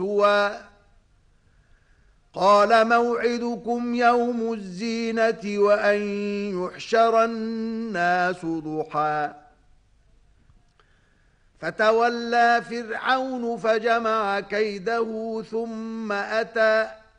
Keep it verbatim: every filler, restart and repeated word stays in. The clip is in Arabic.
هُوَ قال موعدكم يوم الزينة وأن يحشر الناس ضحى فتولى فرعون فجمع كيده ثم أتى